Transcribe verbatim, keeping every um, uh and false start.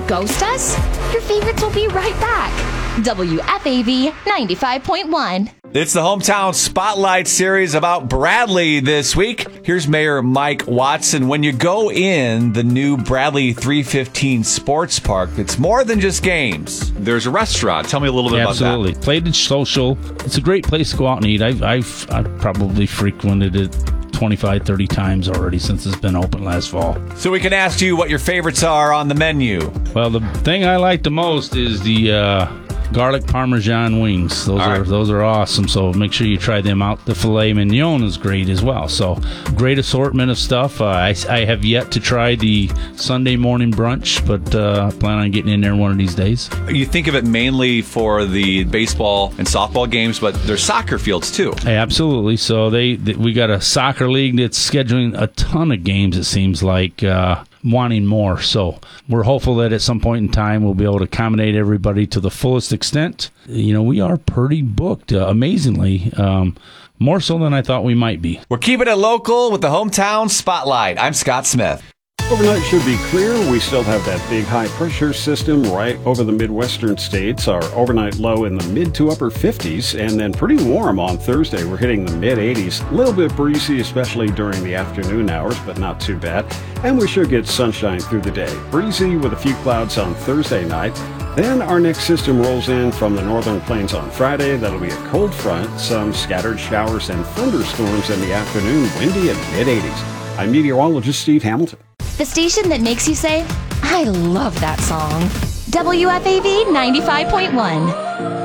don't ghost us, your favorites will be right back. W F A V ninety-five point one. It's the Hometown Spotlight series about Bradley this week. Here's Mayor Mike Watson. When you go in the new Bradley three fifteen Sports Park, it's more than just games. There's a restaurant. Tell me a little bit Absolutely. about that. Absolutely. Plated Social. It's a great place to go out and eat. I've, I've, I've probably frequented it twenty-five, thirty times already since it's been open last fall. So we can ask you what your favorites are on the menu. Well, the thing I like the most is the uh, garlic parmesan wings. Those All are right. those are awesome. So make sure you try them out. The filet mignon is great as well. So great assortment of stuff. Uh, I, I have yet to try the Sunday morning brunch, but uh, plan on getting in there one of these days. You think of it mainly for the baseball and softball games, but there's soccer fields too. Hey, absolutely. So they, they we got a soccer league that's scheduling a ton of games. It seems like. Uh, wanting more. So we're hopeful that at some point in time we'll be able to accommodate everybody to the fullest extent. You know, we are pretty booked, uh, amazingly, um, more so than I thought we might be. We're keeping it local with the Hometown Spotlight. I'm Scott Smith. Overnight should be clear. We still have that big high-pressure system right over the Midwestern states. Our overnight low in the mid to upper fifties, and then pretty warm on Thursday. We're hitting the mid-eighties. A little bit breezy, especially during the afternoon hours, but not too bad. And we should get sunshine through the day. Breezy with a few clouds on Thursday night. Then our next system rolls in from the northern plains on Friday. That'll be a cold front, some scattered showers and thunderstorms in the afternoon, windy and mid-eighties. I'm meteorologist Steve Hamilton. The station that makes you say, I love that song. W F A V ninety-five point one.